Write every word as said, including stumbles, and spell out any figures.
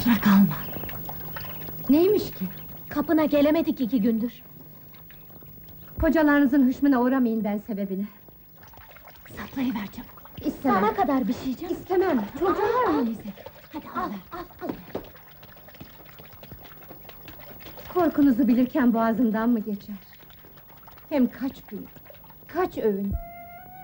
Kusura kalma. Neymiş ki? Kapına gelemedik iki gündür. Kocalarınızın hışmına uğramayın ben sebebine. Saklayıver çabuk. İstemem. Sana kadar bir şey canım. İstemem. Çocuğa Al, al. öyleyse. Hadi al, al, al. Korkunuzu bilirken boğazımdan mı geçer? Hem kaç gün, kaç öğün.